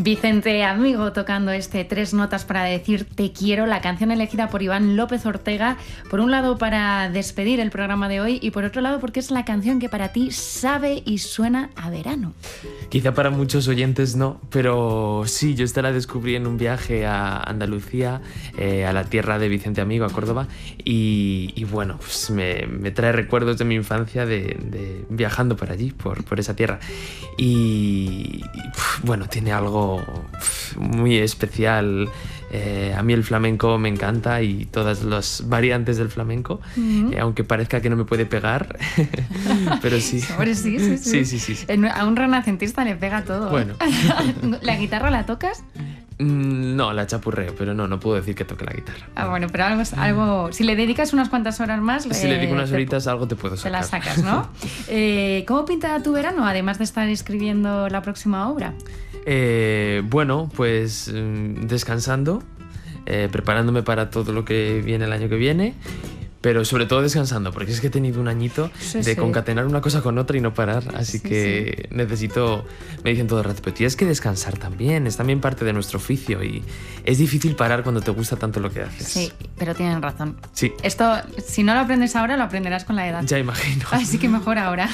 Vicente Amigo tocando Tres notas para decir te quiero, la canción elegida por Iván López Ortega, por un lado para despedir el programa de hoy y por otro lado porque es la canción que para ti sabe y suena a verano. Quizá para muchos oyentes no, pero sí, yo esta la descubrí en un viaje a Andalucía, a la tierra de Vicente Amigo, a Córdoba, y bueno, pues me trae recuerdos de mi infancia de viajando por allí, por esa tierra. Y bueno, tiene algo muy especial. A mí el flamenco me encanta y todas las variantes del flamenco, aunque parezca que no me puede pegar, pero sí. Sí. A un renacentista le pega todo. Bueno. ¿La guitarra la tocas? No, la chapurreo, pero no puedo decir que toque la guitarra. Bueno, pero algo si le dedicas unas cuantas horas más... Si le dedico unas horitas, algo te puedo sacar. Te la sacas, ¿no? ¿Cómo pinta tu verano, además de estar escribiendo la próxima obra? Bueno, pues descansando, preparándome para todo lo que viene el año que viene, pero sobre todo descansando, porque es que he tenido un añito de concatenar una cosa con otra y no parar, así que necesito, me dicen todo el rato, pero tienes que descansar también, es también parte de nuestro oficio y es difícil parar cuando te gusta tanto lo que haces. Sí, pero tienen razón. Sí. Esto, si no lo aprendes ahora, lo aprenderás con la edad. Ya imagino. Así que mejor ahora.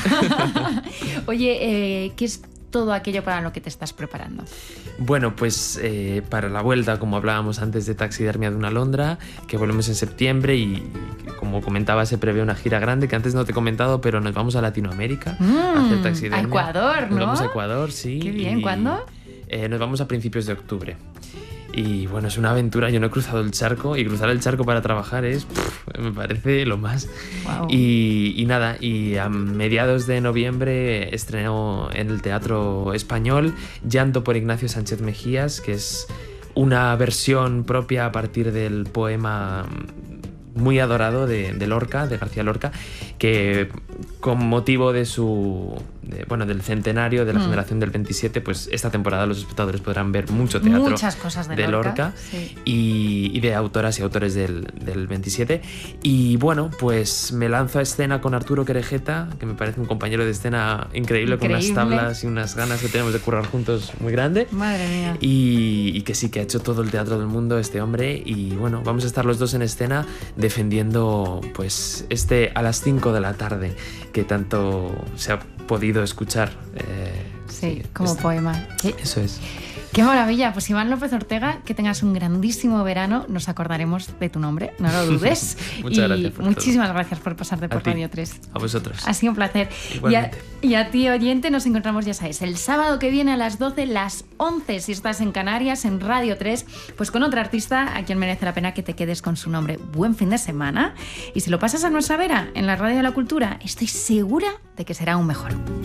Oye, ¿qué es todo aquello para lo que te estás preparando? Bueno, pues para la vuelta, como hablábamos antes de Taxidermia de una Alondra, que volvemos en septiembre y como comentaba se prevé una gira grande que antes no te he comentado, pero nos vamos a Latinoamérica a hacer Taxidermia. A Ecuador, ¿no? Nos vamos a Ecuador, sí. Qué bien, ¿cuándo? Nos vamos a principios de octubre. Y bueno, es una aventura, yo no he cruzado el charco y cruzar el charco para trabajar me parece lo más. Wow. Y nada, y a mediados de noviembre estrenó en el Teatro Español Llanto por Ignacio Sánchez Mejías, que es una versión propia a partir del poema muy adorado de Lorca, de García Lorca, que con motivo de del centenario de la generación del 27, pues esta temporada los espectadores podrán ver mucho teatro, muchas cosas de Lorca sí. y de autoras y autores del 27. Y bueno, pues me lanzo a escena con Arturo Querejeta, que me parece un compañero de escena increíble. Con unas tablas y unas ganas que tenemos de currar juntos muy grande. Madre mía. Y que sí, que ha hecho todo el teatro del mundo este hombre. Y bueno, vamos a estar los dos en escena defendiendo pues a las 5 de la tarde, que tanto se ha podido escuchar. Como poema. Eso es. ¡Qué maravilla! Pues Iván López Ortega, que tengas un grandísimo verano. Nos acordaremos de tu nombre, no lo dudes. Muchas gracias por muchísimas todo. Gracias por pasarte por Radio 3. A vosotros. Ha sido un placer. Y a ti, oyente, nos encontramos, ya sabes, el sábado que viene a las 12, las 11, si estás en Canarias, en Radio 3, pues con otra artista a quien merece la pena que te quedes con su nombre. Buen fin de semana. Y si lo pasas a nuestra vera, en la Radio de la Cultura, estoy segura de que será aún mejor.